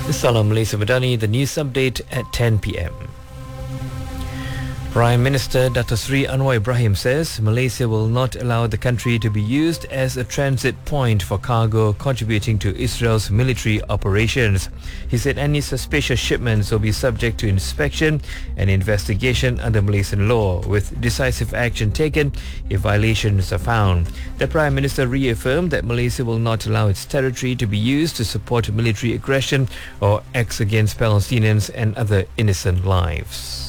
Salam Malaysia Madani, the news update at 10 p.m. Prime Minister Dato Sri Anwar Ibrahim says Malaysia will not allow the country to be used as a transit point for cargo contributing to Israel's military operations. He said any suspicious shipments will be subject to inspection and investigation under Malaysian law, with decisive action taken if violations are found. The Prime Minister reaffirmed that Malaysia will not allow its territory to be used to support military aggression or acts against Palestinians and other innocent lives.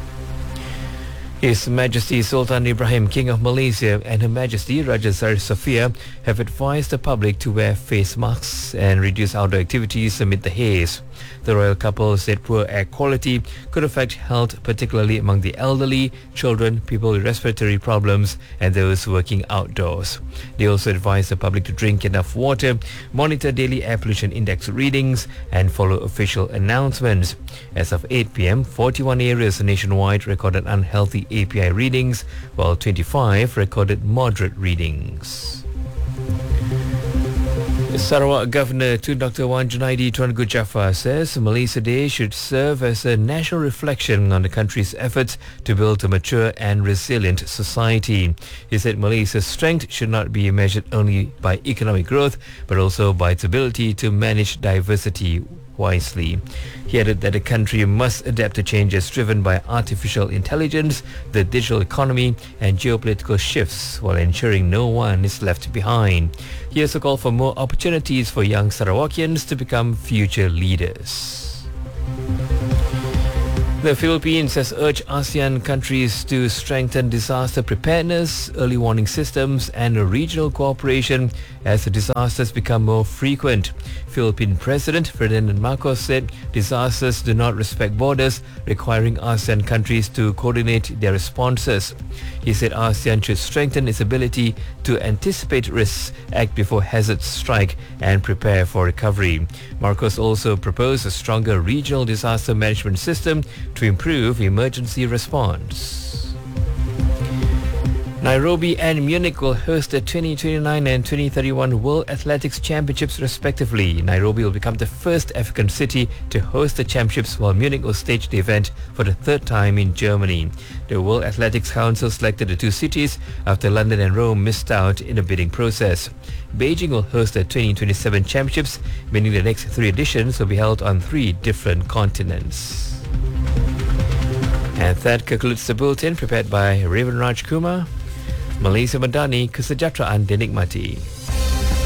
His Majesty Sultan Ibrahim, King of Malaysia, and Her Majesty Raja Sari Sofia have advised the public to wear face masks and reduce outdoor activities amid the haze. The royal couple said poor air quality could affect health, particularly among the elderly, children, people with respiratory problems, and those working outdoors. They also advised the public to drink enough water, monitor daily air pollution index readings, and follow official announcements. As of 8 p.m., 41 areas nationwide recorded unhealthy API readings, while 25 recorded moderate readings. Sarawak Governor Tun Dr. Wan Junaidi Tuan Goo Jaafar says Malaysia Day should serve as a national reflection on the country's efforts to build a mature and resilient society. He said Malaysia's strength should not be measured only by economic growth, but also by its ability to manage diversity wisely. He added that the country must adapt to changes driven by artificial intelligence, the digital economy, and geopolitical shifts, while ensuring no one is left behind. He also called for more opportunities for young Sarawakians to become future leaders. The Philippines has urged ASEAN countries to strengthen disaster preparedness, early warning systems, and regional cooperation as the disasters become more frequent. Philippine President Ferdinand Marcos said disasters do not respect borders, requiring ASEAN countries to coordinate their responses. He said ASEAN should strengthen its ability to anticipate risks, act before hazards strike, and prepare for recovery. Marcos also proposed a stronger regional disaster management system to improve emergency response. Nairobi and Munich will host the 2029 and 2031 World Athletics Championships respectively. Nairobi will become the first African city to host the championships, while Munich will stage the event for the third time in Germany. The World Athletics Council selected the two cities after London and Rome missed out in the bidding process. Beijing will host the 2027 championships, meaning the next three editions will be held on three different continents. And that concludes the bulletin prepared by Raven Raj Kumar. Malaysia Madani, kesejahteraan dinikmati.